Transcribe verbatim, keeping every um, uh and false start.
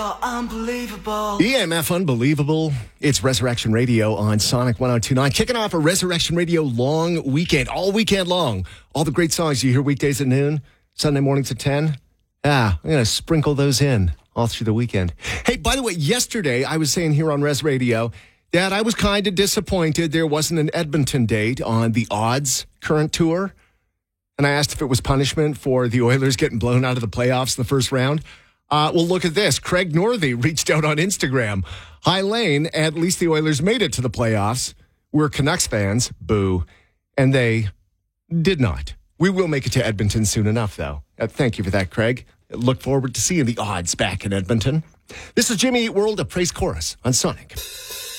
Unbelievable. E M F Unbelievable. It's Resurrection Radio on Sonic one oh two point nine. Kicking off a Resurrection Radio long weekend, all weekend long. All the great songs you hear weekdays at noon, Sunday mornings at ten. Ah, I'm going to sprinkle those in all through the weekend. Hey, by the way, yesterday I was saying here on Res Radio that I was kind of disappointed there wasn't an Edmonton date on the Odds current tour. And I asked if it was punishment for the Oilers getting blown out of the playoffs in the first round. Uh, well, look at this. Craig Northey reached out on Instagram. Hi, Lane. At least the Oilers made it to the playoffs. We're Canucks fans. Boo. And they did not. We will make it to Edmonton soon enough, though. Uh, thank you for that, Craig. Look forward to seeing the Odds back in Edmonton. This is Jimmy Eat World, a praise chorus on Sonic.